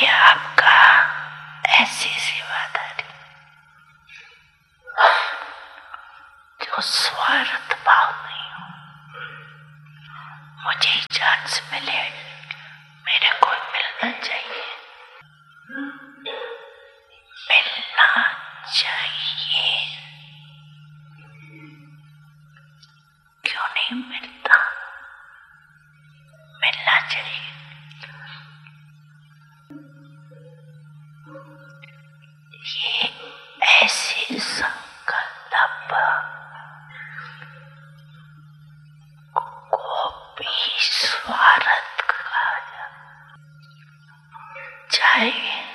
आपका ऐसी सेवादारी जो स्वार्थ भाव नहीं हो। मुझे चांस मिले, मेरे को मिलना चाहिए, मिलना चाहिए। क्यों नहीं मिलता? मिलना चाहिए। ये ऐसी संकल्प को भी स्वार्थ कहा जाए।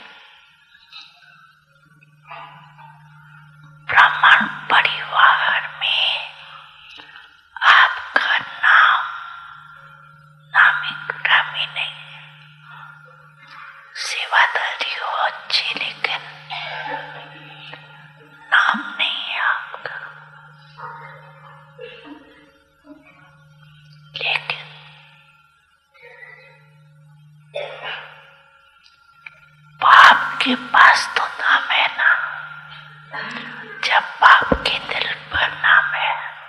ब्राह्मण परिवार में आपका नामी ग्रामी नहीं, सेवादारी हो अच्छी, लेकिन नाम नहीं है आपका। लेकिन बाप के पास तो नाम है ना। जब बाप के दिल पर नाम है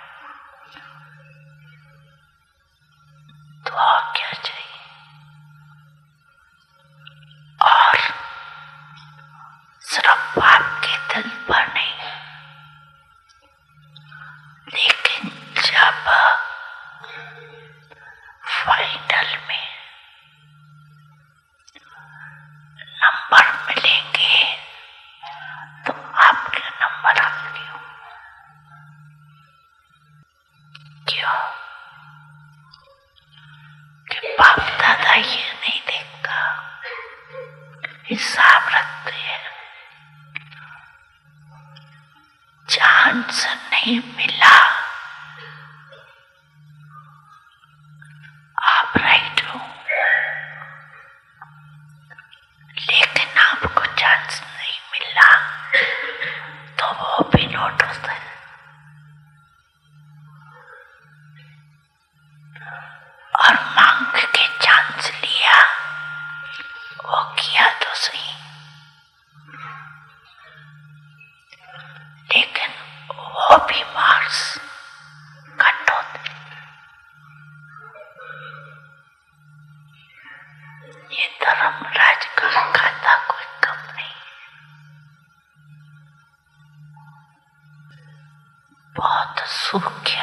तो और क्या चाहिए? और सिर्फ बाप के दिल पर नहीं, लेकिन जब फाइनल में नंबर मिलेंगे तो आपके नंबर आपके हो। क्यों? कि बाप दादा ये नहीं देखता, हिसाब रखते हैं। चांस नहीं मिला, आप राइट हो, लेकिन आपको चांस नहीं मिला तो वो भी नोटिस है। और मांग के चांस लिया, वो किया तो सही, लेकिन वो भी मार्क्स कट होते। ये धर्मराज का खाता कोई कम नहीं, बहुत सूखे